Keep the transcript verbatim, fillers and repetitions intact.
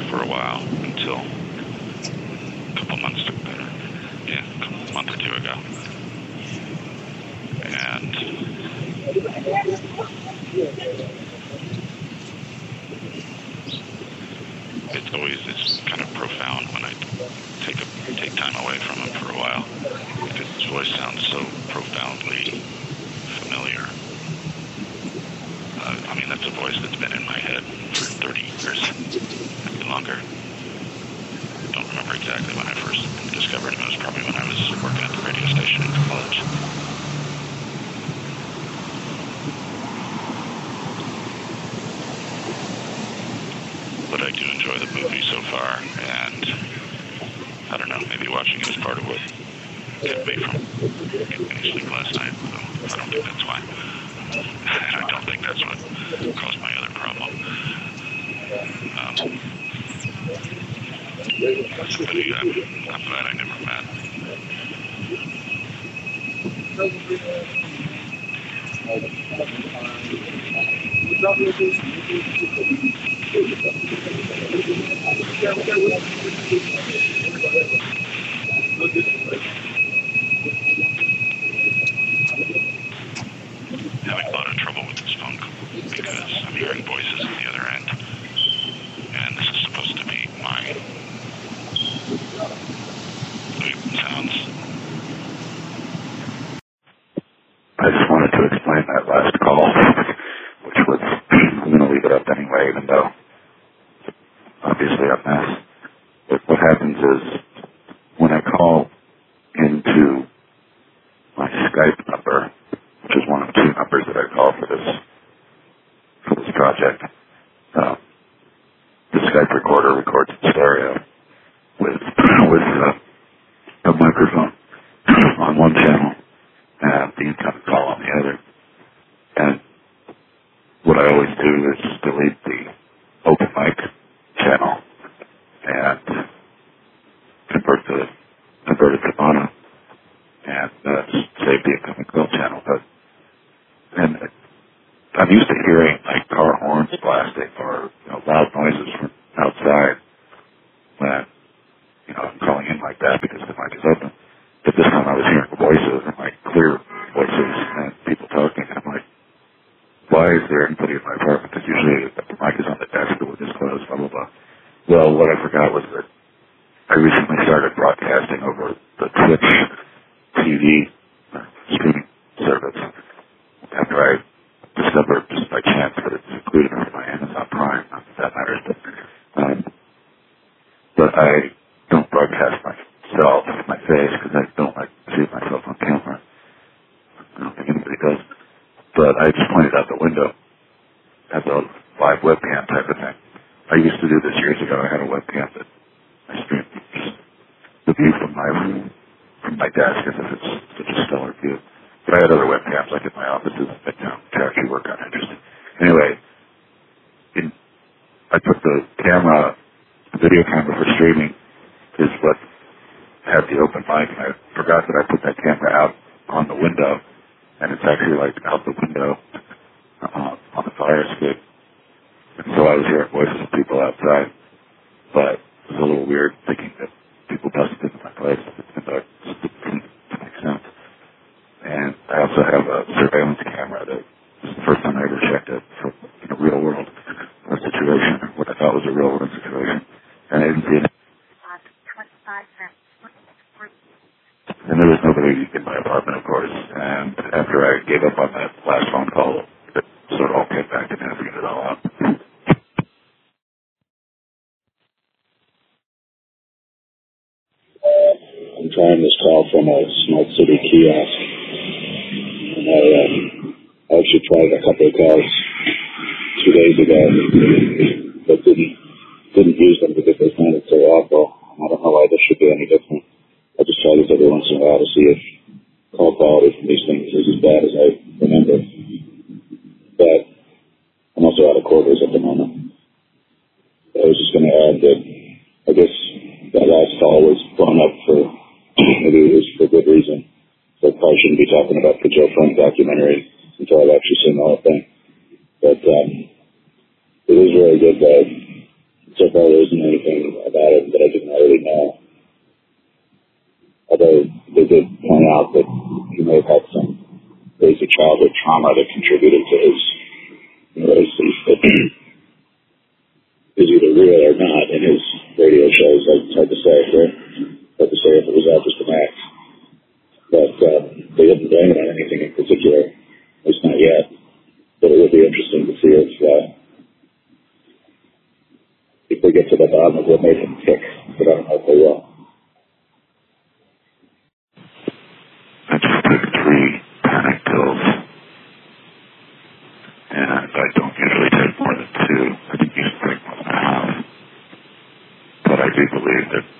for a while until a couple months, uh, yeah, a month or two ago. And it's always it's kind of profound when I take a take time away from him for a while, because his voice sounds so profoundly familiar. Uh, I mean, that's a voice that's been in my head for thirty years, maybe longer. I don't remember exactly when I first discovered him. It was probably when I was working at the radio station in college. But I do enjoy the movie so far, and I don't know, maybe watching it is part of what kept me from getting any sleep last night. So I don't think that's why. And I don't think that's what caused my other problem. Um, somebody I'm, I'm glad I never met. Having a lot of trouble with this phone call because I'm hearing voices at the other end, and this is supposed to be my sounds. I just wanted to explain that last call, which was, I'm going to leave it up anyway, even though obviously a mess. But what happens is, when I call into my Skype number, which is one of two numbers that I call for this for this project, uh, the Skype recorder records in stereo with with uh, a microphone on one channel and the incoming call on the other. And what I always do is delete the open mic channel and convert the convert it to mono and uh, save the incoming call channel. But and I'm used to hearing like car horns blasting or you know, loud noises from outside when you know I'm calling in like that because the mic is open. But this time I was hearing voices and like clear voices and people talking. And I'm like, why is there anybody in my apartment? Because usually the mic is on the desk, the window is closed, blah blah blah. Well, what I forgot was that I recently started broadcasting over the Twitch T V uh, streaming service after I discovered just by chance that it's included in my Amazon Prime. Not that that matters, but, um, but I don't broadcast myself, my face, because I don't like to see myself on camera. I don't think anybody does. But I just pointed out the window as a live webcam type of thing. I used to do this years ago. I had a webcam that I streamed just the view from my from my desk as if it's such a stellar view. But I had other webcams, like in my offices in Midtown, to actually work on interesting. Anyway, in, I put the camera, the video camera for streaming is what had the open mic, and I forgot that I put that camera out on the window, and it's actually like out the window uh, on the fire escape. And so I was hearing voices of people outside, but it was a little weird thinking that people busted into my place. It didn't make sense. And I also have a surveillance camera that was the first time I ever checked it for in a real world situation, what I thought was a real world situation. And I didn't see it. And there was nobody in my apartment, of course. And after I gave up on that last phone call, it sort of all came back to me and I figured it all out. I'm trying this call from a smart city kiosk. And I, uh, I actually tried a couple of calls two days ago, but didn't didn't use them because they sounded so awful. I don't know why this should be any different. I just try this every once in a while to see if call quality from these things is as bad as I remember. But I'm also out of quarters at the moment. I was just going to add that I guess that last call was blown up for maybe it was for good reason. So I probably shouldn't be talking about the Joe Frank documentary until I've actually seen the whole thing. But um, it is really good though. so far there isn't anything about it that I didn't already know. Although they did point out that he may have had some basic childhood trauma that contributed to his neuroses that is either real or not in his radio shows. It's hard to say. Right? Hard to say if it was all just an act. But um, they didn't blame it on anything in particular, at least not yet. But it would be interesting to see if uh, if they get to the bottom of what made him tick. But I don't know if they will. I just took three panic pills, and I don't usually take more than two. I think you should take one and a half. But I do believe that